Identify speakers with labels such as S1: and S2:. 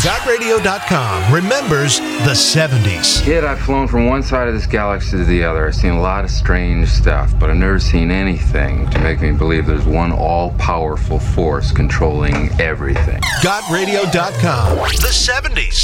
S1: GotRadio.com remembers the 70s.
S2: Kid, I've flown from one side of this galaxy to the other. I've seen a lot of strange stuff, but I've never seen anything to make me believe there's one all-powerful force controlling everything.
S1: GotRadio.com. The 70s.